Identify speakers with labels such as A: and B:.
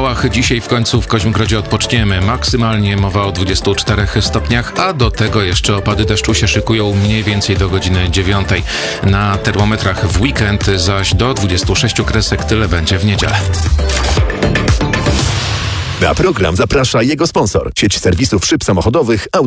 A: upałach. Dzisiaj w końcu w Koźmgrodzie odpoczniemy. Maksymalnie mowa o 24 stopniach, a do tego jeszcze opady deszczu się szykują mniej więcej do godziny 9. Na termometrach w weekend zaś do 26 kresek, tyle będzie w niedzielę.
B: Na program zaprasza jego sponsor. Sieć serwisów szyb samochodowych